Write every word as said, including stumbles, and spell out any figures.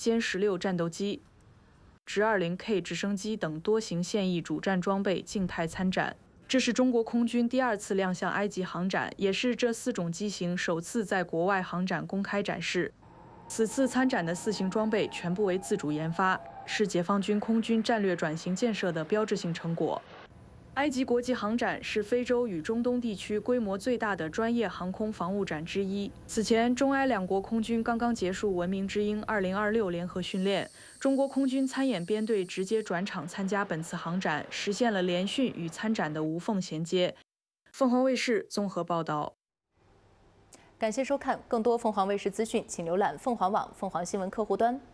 歼十六战斗机、直 二零 K 直升机等多型现役主战装备静态参展。这是中国空军第二次亮相埃及航展，也是这四种机型首次在国外航展公开展示。此次参展的四型装备全部为自主研发，是解放军空军战略转型建设的标志性成果。埃及国际航展是非洲与中东地区规模最大的专业航空防务展之一。此前，中埃两国空军刚刚结束“文明之鹰”二零二六联合训练，中国空军参演编队直接转场参加本次航展，实现了联训与参展的无缝衔接。凤凰卫视综合报道。 感谢收看，更多凤凰卫视资讯，请浏览凤凰网凤凰新闻客户端。